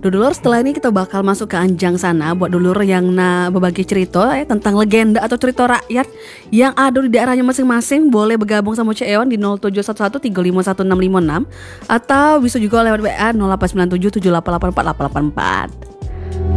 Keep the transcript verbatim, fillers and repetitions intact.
Dulur, setelah ini kita bakal masuk ke Anjang sana buat dulur yang na berbagi cerita eh, tentang legenda atau cerita rakyat yang ada di daerahnya masing-masing. Boleh bergabung sama Cek Ewan di nol tujuh satu satu tiga lima satu enam lima enam atau bisa juga lewat W A nol delapan sembilan tujuh tujuh delapan delapan empat delapan delapan empat.